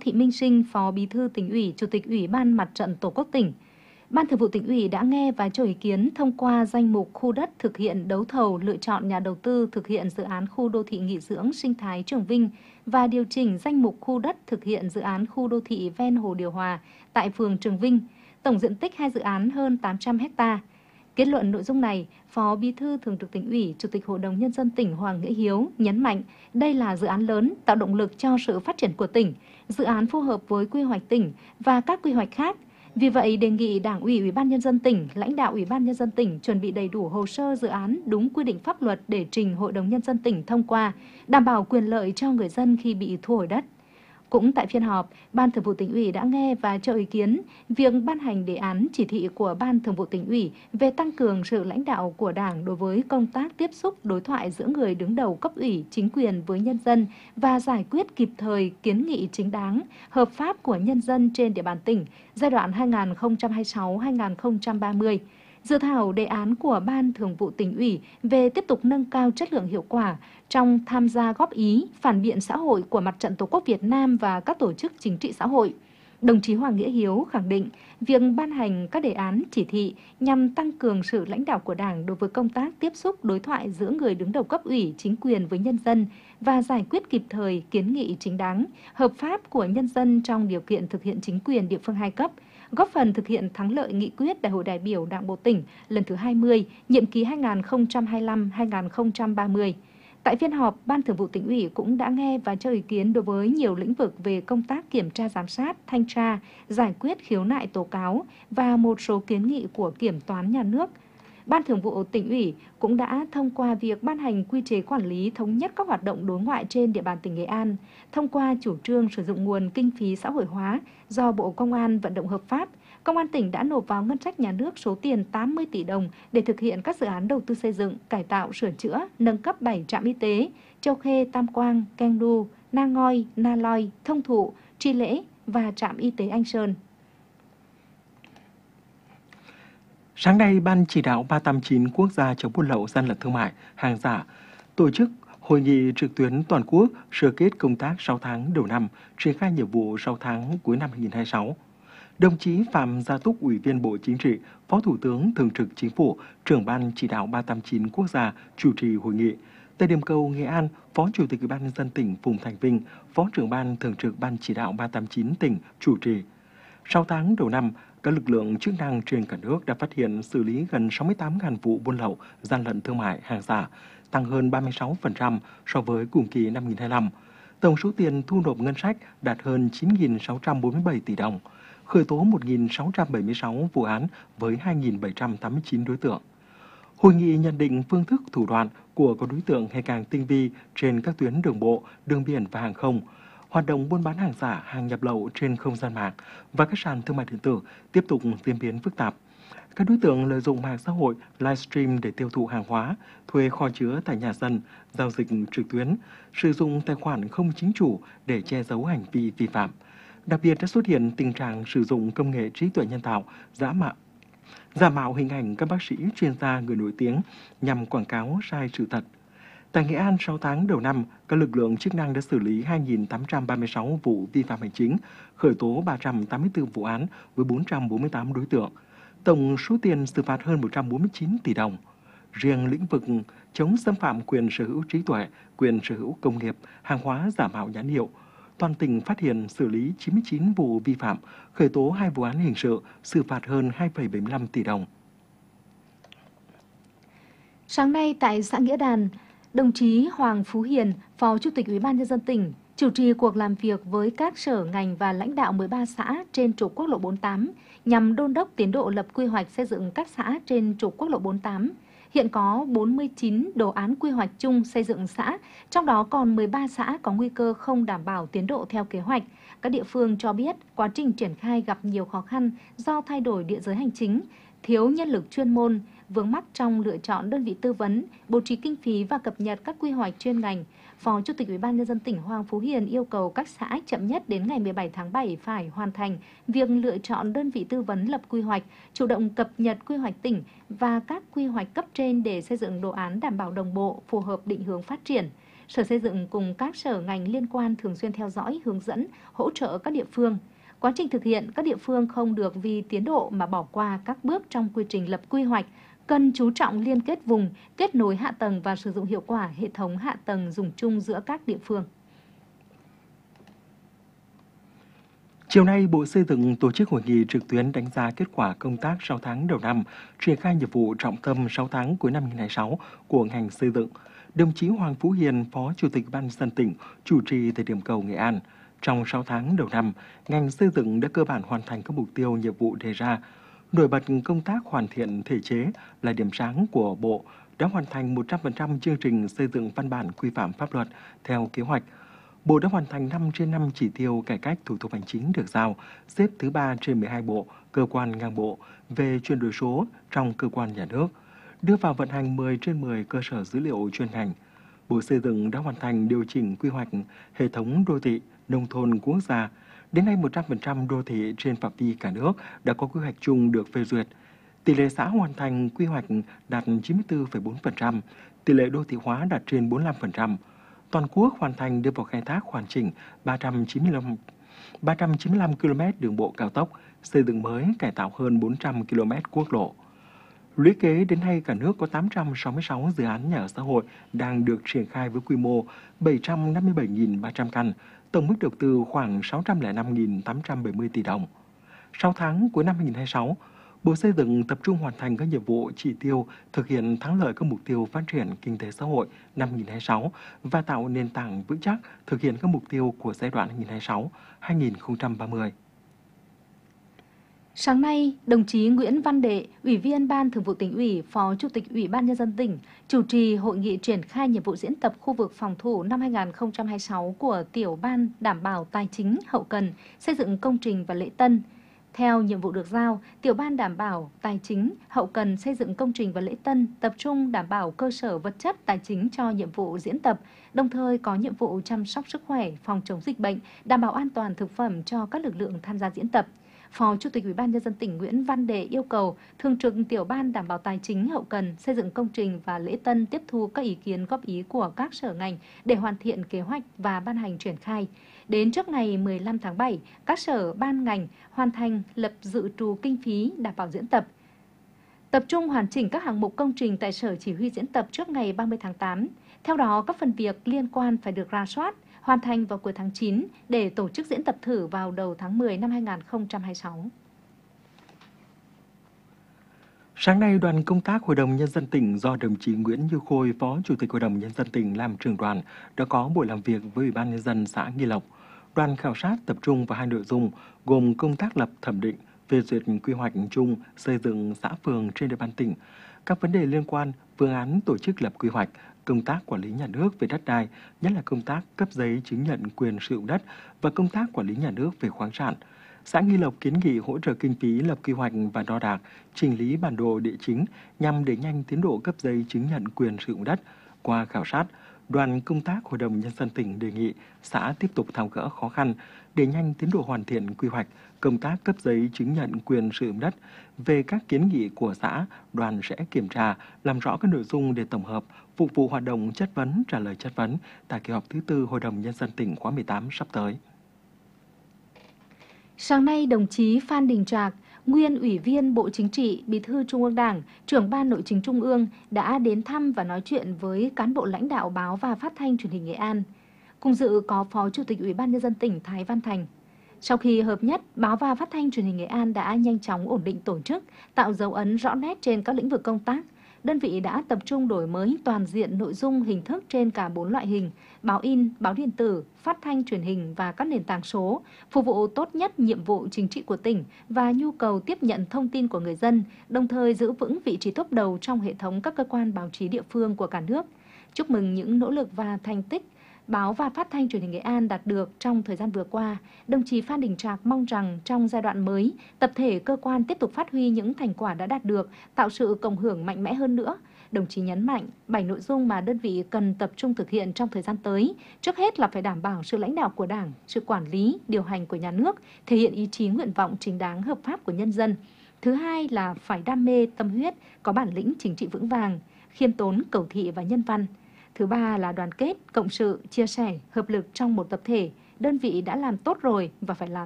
Thị Minh Sinh, Phó Bí thư Tỉnh ủy, Chủ tịch Ủy ban Mặt trận Tổ quốc tỉnh. Ban Thường vụ Tỉnh ủy đã nghe và cho ý kiến thông qua danh mục khu đất thực hiện đấu thầu lựa chọn nhà đầu tư thực hiện dự án khu đô thị nghỉ dưỡng sinh thái Trường Vinh và điều chỉnh danh mục khu đất thực hiện dự án khu đô thị ven hồ Điều Hòa tại phường Trường Vinh, tổng diện tích 2 dự án hơn 800 ha. Kết luận nội dung này, Phó Bí thư Thường trực Tỉnh ủy, Chủ tịch Hội đồng Nhân dân tỉnh Hoàng Nghĩa Hiếu nhấn mạnh đây là dự án lớn tạo động lực cho sự phát triển của tỉnh, dự án phù hợp với quy hoạch tỉnh và các quy hoạch khác. Vì vậy, đề nghị Đảng ủy Ủy ban Nhân dân tỉnh, lãnh đạo Ủy ban Nhân dân tỉnh chuẩn bị đầy đủ hồ sơ dự án đúng quy định pháp luật để trình Hội đồng Nhân dân tỉnh thông qua, đảm bảo quyền lợi cho người dân khi bị thu hồi đất. Cũng tại phiên họp, Ban Thường vụ Tỉnh ủy đã nghe và cho ý kiến việc ban hành đề án chỉ thị của Ban Thường vụ Tỉnh ủy về tăng cường sự lãnh đạo của Đảng đối với công tác tiếp xúc đối thoại giữa người đứng đầu cấp ủy, chính quyền với nhân dân và giải quyết kịp thời kiến nghị chính đáng, hợp pháp của nhân dân trên địa bàn tỉnh giai đoạn 2026-2030. Dự thảo đề án của Ban Thường vụ Tỉnh ủy về tiếp tục nâng cao chất lượng hiệu quả trong tham gia góp ý, phản biện xã hội của Mặt trận Tổ quốc Việt Nam và các tổ chức chính trị xã hội. Đồng chí Hoàng Nghĩa Hiếu khẳng định việc ban hành các đề án chỉ thị nhằm tăng cường sự lãnh đạo của Đảng đối với công tác tiếp xúc đối thoại giữa người đứng đầu cấp ủy, chính quyền với nhân dân và giải quyết kịp thời kiến nghị chính đáng, hợp pháp của nhân dân trong điều kiện thực hiện chính quyền địa phương hai cấp, góp phần thực hiện thắng lợi nghị quyết Đại hội đại biểu Đảng bộ tỉnh lần thứ 20, nhiệm kỳ 2025-2030. Tại phiên họp, Ban Thường vụ Tỉnh ủy cũng đã nghe và cho ý kiến đối với nhiều lĩnh vực về công tác kiểm tra giám sát, thanh tra, giải quyết khiếu nại tố cáo và một số kiến nghị của Kiểm toán Nhà nước. Ban Thường vụ Tỉnh ủy cũng đã thông qua việc ban hành quy chế quản lý thống nhất các hoạt động đối ngoại trên địa bàn tỉnh Nghệ An, thông qua chủ trương sử dụng nguồn kinh phí xã hội hóa do Bộ Công an vận động hợp pháp. Công an tỉnh đã nộp vào ngân sách nhà nước số tiền 80 tỷ đồng để thực hiện các dự án đầu tư xây dựng, cải tạo, sửa chữa, nâng cấp 7 trạm y tế, Châu Khê, Tam Quang, Keng Du, Na Ngoi, Na Loi, Thông Thụ, Tri Lễ và trạm y tế Anh Sơn. Sáng nay, Ban chỉ đạo 389 quốc gia chống buôn lậu, gian lận thương mại, hàng giả tổ chức hội nghị trực tuyến toàn quốc sơ kết công tác 6 tháng đầu năm, triển khai nhiệm vụ 6 tháng cuối năm 2026. Đồng chí Phạm Gia Túc, Ủy viên Bộ Chính trị, Phó Thủ tướng Thường trực Chính phủ, trưởng Ban chỉ đạo 389 quốc gia chủ trì hội nghị. Tại điểm cầu Nghệ An, Phó Chủ tịch Ủy ban Nhân dân tỉnh Phùng Thành Vinh, Phó trưởng Ban Thường trực Ban chỉ đạo 389 tỉnh chủ trì. 6 tháng đầu năm, các lực lượng chức năng trên cả nước đã phát hiện xử lý gần 68.000 vụ buôn lậu, gian lận thương mại, hàng giả, tăng hơn 36% so với cùng kỳ năm 2025. Tổng số tiền thu nộp ngân sách đạt hơn 9.647 tỷ đồng, khởi tố 1.676 vụ án với 2.789 đối tượng. Hội nghị nhận định phương thức thủ đoạn của các đối tượng ngày càng tinh vi trên các tuyến đường bộ, đường biển và hàng không, hoạt động buôn bán hàng giả, hàng nhập lậu trên không gian mạng và các sàn thương mại điện tử tiếp tục diễn biến phức tạp. Các đối tượng lợi dụng mạng xã hội, livestream để tiêu thụ hàng hóa, thuê kho chứa tại nhà dân, giao dịch trực tuyến, sử dụng tài khoản không chính chủ để che giấu hành vi vi phạm. Đặc biệt đã xuất hiện tình trạng sử dụng công nghệ trí tuệ nhân tạo, giả mạo hình ảnh các bác sĩ, chuyên gia, người nổi tiếng nhằm quảng cáo sai sự thật. Tại Nghệ An, 6 tháng đầu năm, các lực lượng chức năng đã xử lý 2.836 vụ vi phạm hành chính, khởi tố 384 vụ án với 448 đối tượng. Tổng số tiền xử phạt hơn 149 tỷ đồng. Riêng lĩnh vực chống xâm phạm quyền sở hữu trí tuệ, quyền sở hữu công nghiệp, hàng hóa giả mạo nhãn hiệu, toàn tỉnh phát hiện xử lý 99 vụ vi phạm, khởi tố 2 vụ án hình sự, xử phạt hơn 2,75 tỷ đồng. Sáng nay tại xã Nghĩa Đàn, đồng chí Hoàng Phú Hiền, Phó Chủ tịch Ủy ban Nhân dân tỉnh, chủ trì cuộc làm việc với các sở ngành và lãnh đạo 13 xã trên trục quốc lộ 48 nhằm đôn đốc tiến độ lập quy hoạch xây dựng các xã trên trục quốc lộ 48. Hiện có 49 đồ án quy hoạch chung xây dựng xã, trong đó còn 13 xã có nguy cơ không đảm bảo tiến độ theo kế hoạch. Các địa phương cho biết quá trình triển khai gặp nhiều khó khăn do thay đổi địa giới hành chính, thiếu nhân lực chuyên môn, vướng mắc trong lựa chọn đơn vị tư vấn, bố trí kinh phí và cập nhật các quy hoạch chuyên ngành. Phó Chủ tịch Ủy ban Nhân dân tỉnh Hoàng Phú Hiền yêu cầu các xã chậm nhất đến ngày 17 tháng 7 phải hoàn thành việc lựa chọn đơn vị tư vấn lập quy hoạch, chủ động cập nhật quy hoạch tỉnh và các quy hoạch cấp trên để xây dựng đồ án đảm bảo đồng bộ, phù hợp định hướng phát triển. Sở Xây dựng cùng các sở ngành liên quan thường xuyên theo dõi, hướng dẫn, hỗ trợ các địa phương. Quá trình thực hiện, các địa phương không được vì tiến độ mà bỏ qua các bước trong quy trình lập quy hoạch, cần chú trọng liên kết vùng, kết nối hạ tầng và sử dụng hiệu quả hệ thống hạ tầng dùng chung giữa các địa phương. Chiều nay, Bộ Xây dựng tổ chức hội nghị trực tuyến đánh giá kết quả công tác 6 tháng đầu năm, triển khai nhiệm vụ trọng tâm 6 tháng cuối năm 2026 của ngành xây dựng. Đồng chí Hoàng Phú Hiền, Phó Chủ tịch Ban nhân dân tỉnh, chủ trì tại điểm cầu Nghệ An. Trong 6 tháng đầu năm, ngành xây dựng đã cơ bản hoàn thành các mục tiêu nhiệm vụ đề ra. Nổi bật công tác hoàn thiện thể chế là điểm sáng của Bộ, đã hoàn thành 100% chương trình xây dựng văn bản quy phạm pháp luật theo kế hoạch. Bộ đã hoàn thành 5 trên 5 chỉ tiêu cải cách thủ tục hành chính được giao, xếp thứ 3 trên 12 bộ, cơ quan ngang bộ về chuyển đổi số trong cơ quan nhà nước, đưa vào vận hành 10 trên 10 cơ sở dữ liệu chuyên ngành. Bộ Xây dựng đã hoàn thành điều chỉnh quy hoạch hệ thống đô thị, nông thôn quốc gia. Đến nay, 100% đô thị trên phạm vi cả nước đã có quy hoạch chung được phê duyệt. Tỷ lệ xã hoàn thành quy hoạch đạt 94,4%, tỷ lệ đô thị hóa đạt trên 45%. Toàn quốc hoàn thành đưa vào khai thác hoàn chỉnh 395 km đường bộ cao tốc, xây dựng mới cải tạo hơn 400 km quốc lộ. Lũy kế đến nay, cả nước có 866 dự án nhà ở xã hội đang được triển khai với quy mô 757.300 căn, tổng mức đầu tư khoảng 605.870 tỷ đồng. 6 tháng cuối năm 2026, Bộ Xây dựng tập trung hoàn thành các nhiệm vụ chỉ tiêu thực hiện thắng lợi các mục tiêu phát triển kinh tế xã hội năm 2026 và tạo nền tảng vững chắc thực hiện các mục tiêu của giai đoạn 2026-2030. Sáng nay, đồng chí Nguyễn Văn Đệ, Ủy viên Ban Thường vụ Tỉnh ủy, Phó Chủ tịch Ủy ban Nhân dân tỉnh, chủ trì hội nghị triển khai nhiệm vụ diễn tập khu vực phòng thủ năm 2026 của Tiểu ban Đảm bảo Tài chính, Hậu cần, Xây dựng công trình và lễ tân. Theo nhiệm vụ được giao, Tiểu ban Đảm bảo Tài chính, Hậu cần, Xây dựng công trình và lễ tân tập trung đảm bảo cơ sở vật chất tài chính cho nhiệm vụ diễn tập, đồng thời có nhiệm vụ chăm sóc sức khỏe, phòng chống dịch bệnh, đảm bảo an toàn thực phẩm cho các lực lượng tham gia diễn tập. Phó Chủ tịch Ủy ban Nhân dân tỉnh Nguyễn Văn Đệ yêu cầu Thường trực Tiểu ban Đảm bảo Tài chính, Hậu cần, Xây dựng công trình và lễ tân tiếp thu các ý kiến góp ý của các sở ngành để hoàn thiện kế hoạch và ban hành triển khai. Đến trước ngày 15 tháng 7, các sở ban ngành hoàn thành lập dự trù kinh phí đảm bảo diễn tập. Tập trung hoàn chỉnh các hạng mục công trình tại sở chỉ huy diễn tập trước ngày 30 tháng 8. Theo đó, các phần việc liên quan phải được rà soát, hoàn thành vào cuối tháng 9 để tổ chức diễn tập thử vào đầu tháng 10 năm 2026. Sáng nay, đoàn công tác Hội đồng Nhân dân tỉnh do đồng chí Nguyễn Như Khôi, Phó Chủ tịch Hội đồng Nhân dân tỉnh làm trưởng đoàn, đã có buổi làm việc với Ủy ban Nhân dân xã Nghi Lộc. Đoàn khảo sát tập trung vào 2 nội dung gồm công tác lập thẩm định, phê duyệt quy hoạch chung xây dựng xã phường trên địa bàn tỉnh, các vấn đề liên quan phương án tổ chức lập quy hoạch, công tác quản lý nhà nước về đất đai, nhất là công tác cấp giấy chứng nhận quyền sử dụng đất và công tác quản lý nhà nước về khoáng sản. Xã Nghi Lộc kiến nghị hỗ trợ kinh phí lập quy hoạch và đo đạc, chỉnh lý bản đồ địa chính nhằm đẩy nhanh tiến độ cấp giấy chứng nhận quyền sử dụng đất. Qua khảo sát, đoàn công tác Hội đồng Nhân dân tỉnh đề nghị xã tiếp tục tháo gỡ khó khăn, đẩy nhanh tiến độ hoàn thiện quy hoạch, công tác cấp giấy chứng nhận quyền sử dụng đất. Về các kiến nghị của xã, đoàn sẽ kiểm tra, làm rõ các nội dung để tổng hợp, phục vụ hoạt động chất vấn, trả lời chất vấn tại kỳ họp thứ 4 Hội đồng Nhân dân tỉnh khóa 18 sắp tới. Sáng nay, đồng chí Phan Đình Trạc, nguyên Ủy viên Bộ Chính trị, Bí thư Trung ương Đảng, trưởng Ban Nội chính Trung ương đã đến thăm và nói chuyện với cán bộ lãnh đạo báo và phát thanh truyền hình Nghệ An. Cùng dự có Phó Chủ tịch Ủy ban Nhân dân tỉnh Thái Văn Thành. Sau khi hợp nhất, báo và phát thanh truyền hình Nghệ An đã nhanh chóng ổn định tổ chức, tạo dấu ấn rõ nét trên các lĩnh vực công tác. Đơn vị đã tập trung đổi mới toàn diện nội dung hình thức trên cả 4 loại hình: báo in, báo điện tử, phát thanh truyền hình và các nền tảng số, phục vụ tốt nhất nhiệm vụ chính trị của tỉnh và nhu cầu tiếp nhận thông tin của người dân, đồng thời giữ vững vị trí top đầu trong hệ thống các cơ quan báo chí địa phương của cả nước. Chúc mừng những nỗ lực và thành tích báo và phát thanh truyền hình Nghệ An đạt được trong thời gian vừa qua. Đồng chí Phan Đình Trạc mong rằng trong giai đoạn mới, tập thể cơ quan tiếp tục phát huy những thành quả đã đạt được, tạo sự cộng hưởng mạnh mẽ hơn nữa. Đồng chí nhấn mạnh 7 nội dung mà đơn vị cần tập trung thực hiện trong thời gian tới. Trước hết là phải đảm bảo sự lãnh đạo của Đảng, sự quản lý, điều hành của nhà nước, thể hiện ý chí nguyện vọng chính đáng hợp pháp của nhân dân. Thứ hai là phải đam mê, tâm huyết, có bản lĩnh chính trị vững vàng, khiêm tốn, cầu thị và nhân văn. Thứ ba là đoàn kết, cộng sự, chia sẻ, hợp lực trong một tập thể. Đơn vị đã làm tốt rồi và phải làm